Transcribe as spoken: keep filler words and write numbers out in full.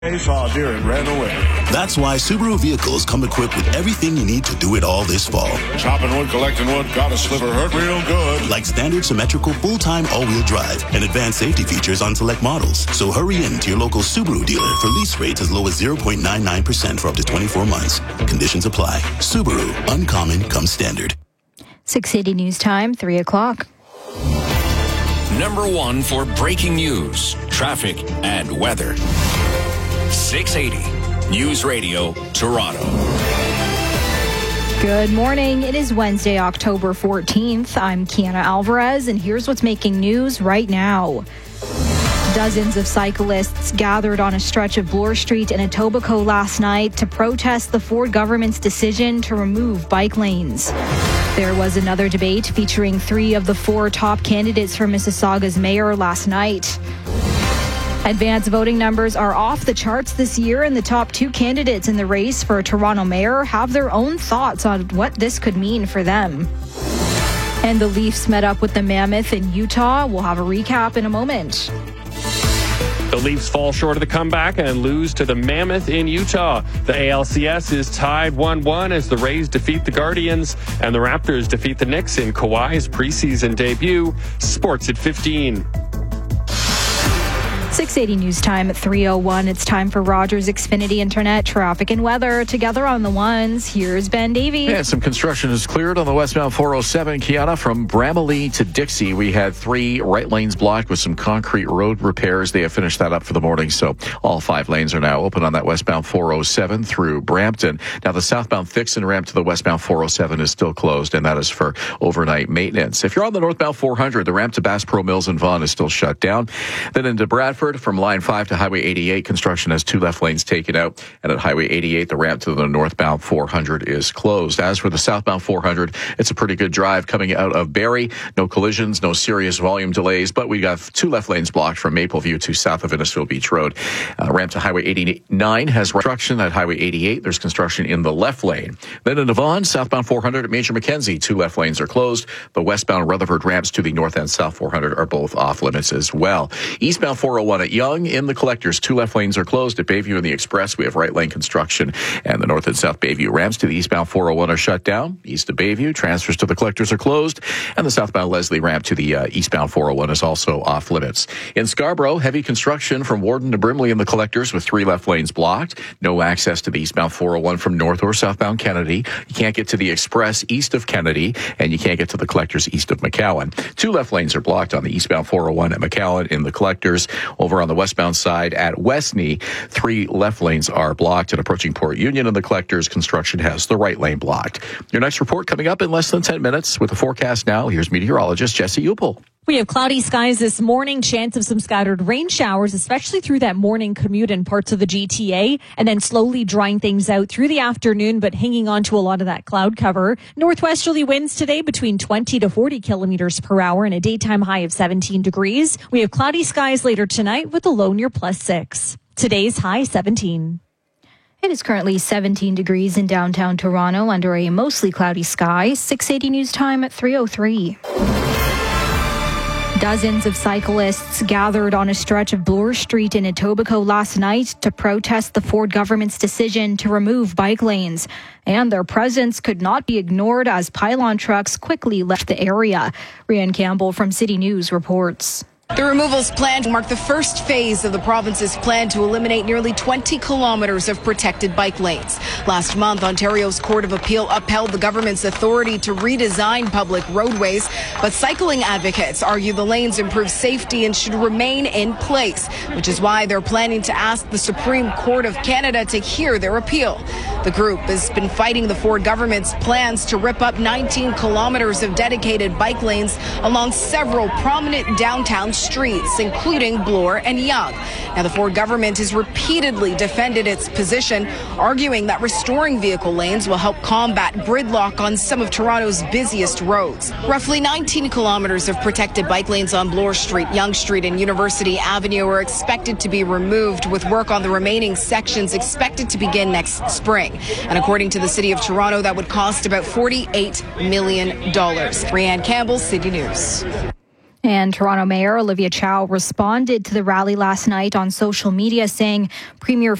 They saw a deer and ran away. That's why Subaru vehicles come equipped with everything you need to do it all this fall. Chopping wood, collecting wood, got a sliver hurt real good. Like standard symmetrical full-time all-wheel drive and advanced safety features on select models. So hurry in to your local Subaru dealer for lease rates as low as zero point nine nine percent for up to twenty-four months. Conditions apply. Subaru. Uncommon comes standard. six eighty News Time, three o'clock. Number one for breaking news, traffic, and weather. six eighty News Radio, Toronto. Good morning. It is Wednesday, October fourteenth. I'm Kiana Alvarez, and here's what's making news right now. Dozens of cyclists gathered on a stretch of Bloor Street in Etobicoke last night to protest the Ford government's decision to remove bike lanes. There was another debate featuring three of the four top candidates for Mississauga's mayor last night. Advance voting numbers are off the charts this year, and the top two candidates in the race for Toronto mayor have their own thoughts on what this could mean for them. And the Leafs met up with the Mammoth in Utah. We'll have a recap in a moment. The Leafs fall short of the comeback and lose to the Mammoth in Utah. The A L C S is tied one one as the Rays defeat the Guardians and the Raptors defeat the Knicks in Kawhi's preseason debut. Sports at fifteen. six eighty News Time at three oh one. It's time for Rogers Xfinity Internet traffic and weather. Together on the ones, here's Ben Davey. And some construction is cleared on the westbound four oh seven, Kiana, from Bramalea to Dixie. We had three right lanes blocked with some concrete road repairs. They have finished that up for the morning, so all five lanes are now open on that westbound four oh seven through Brampton. Now, the southbound Thixon ramp to the westbound four oh seven is still closed, and that is for overnight maintenance. If you're on the northbound four hundred, the ramp to Bass Pro Mills and Vaughan is still shut down. Then into Bradford, from line five to Highway eighty-eight, construction has two left lanes taken out. And at Highway eighty-eight, the ramp to the northbound four hundred is closed. As for the southbound four hundred, it's a pretty good drive coming out of Barrie. No collisions, no serious volume delays, but we got two left lanes blocked from Mapleview to south of Innisfil Beach Road. Uh, ramp to Highway eighty-nine has construction at Highway eighty-eight. There's construction in the left lane. Then in Vaughan, southbound four hundred at Major Mackenzie, two left lanes are closed. The westbound Rutherford ramps to the north and south four hundred are both off limits as well. Eastbound four oh one at Young in the collectors, two left lanes are closed. At Bayview and the Express, we have right lane construction, and the north and south Bayview ramps to the eastbound four oh one are shut down. East of Bayview, transfers to the collectors are closed, and the southbound Leslie ramp to the uh, eastbound four oh one is also off limits. In Scarborough, heavy construction from Warden to Brimley in the collectors with three left lanes blocked. No access to the eastbound four oh one from north or southbound Kennedy. You can't get to the Express east of Kennedy, and you can't get to the collectors east of McCowan. Two left lanes are blocked on the eastbound four oh one at McCowan in the collectors. Over on the westbound side at Westney, three left lanes are blocked, and approaching Port Union and the collectors, construction has the right lane blocked. Your next report coming up in less than ten minutes with the forecast now. Here's meteorologist Jesse Upel. We have cloudy skies this morning, chance of some scattered rain showers, especially through that morning commute in parts of the G T A, and then slowly drying things out through the afternoon, but hanging on to a lot of that cloud cover. Northwesterly winds today between twenty to forty kilometers per hour and a daytime high of seventeen degrees. We have cloudy skies later tonight with a low near plus six. Today's high seventeen. It is currently seventeen degrees in downtown Toronto under a mostly cloudy sky. six eighty News Time at three oh three. Dozens of cyclists gathered on a stretch of Bloor Street in Etobicoke last night to protest the Ford government's decision to remove bike lanes. And their presence could not be ignored as pylon trucks quickly left the area. Rhiann Campbell from City News reports. The removals planned mark the first phase of the province's plan to eliminate nearly twenty kilometers of protected bike lanes. Last month, Ontario's Court of Appeal upheld the government's authority to redesign public roadways, but cycling advocates argue the lanes improve safety and should remain in place, which is why they're planning to ask the Supreme Court of Canada to hear their appeal. The group has been fighting the Ford government's plans to rip up nineteen kilometers of dedicated bike lanes along several prominent downtown streets, including Bloor and Yonge. Now, the Ford government has repeatedly defended its position, arguing that restoring vehicle lanes will help combat gridlock on some of Toronto's busiest roads. Roughly nineteen kilometers of protected bike lanes on Bloor Street, Yonge Street, and University Avenue are expected to be removed, with work on the remaining sections expected to begin next spring. And according to the City of Toronto, that would cost about forty-eight million dollars. Rhiann Campbell, City News. And Toronto Mayor Olivia Chow responded to the rally last night on social media, saying Premier